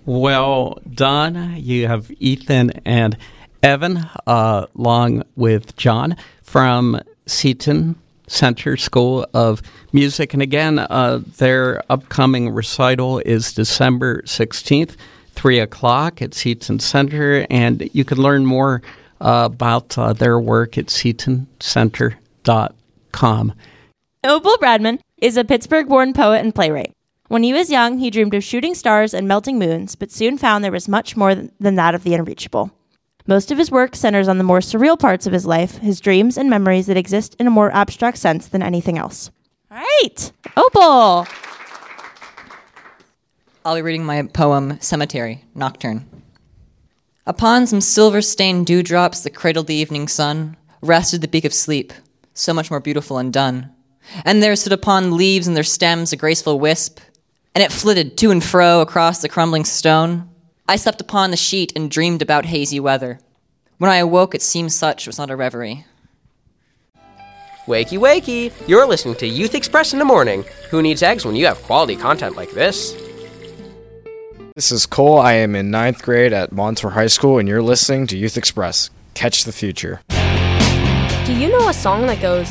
Well done. You have Ethan and Evan, along with John from Seton Center School of Music. And again, their upcoming recital is December 16th, 3 o'clock at Seton Center. And you can learn more about their work at setoncenter.com. Opal Bradman is a Pittsburgh-born poet and playwright. When he was young, he dreamed of shooting stars and melting moons, but soon found there was much more than that of the unreachable. Most of his work centers on the more surreal parts of his life, his dreams and memories that exist in a more abstract sense than anything else. All right, Opal! I'll be reading my poem, Cemetery, Nocturne. Upon some silver-stained dewdrops that cradled the evening sun, rested the beak of sleep, so much more beautiful and done. And there stood upon leaves and their stems a graceful wisp, and it flitted to and fro across the crumbling stone. I slept upon the sheet and dreamed about hazy weather. When I awoke, it seemed such was not a reverie. Wakey, wakey! You're listening to Youth Express in the morning. Who needs eggs when you have quality content like this? This is Cole. I am in 9th grade at Montour High School, and you're listening to Youth Express. Catch the future. Do you know a song that goes...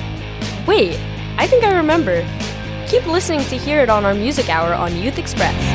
Wait, I think I remember. Keep listening to hear it on our music hour on Youth Express.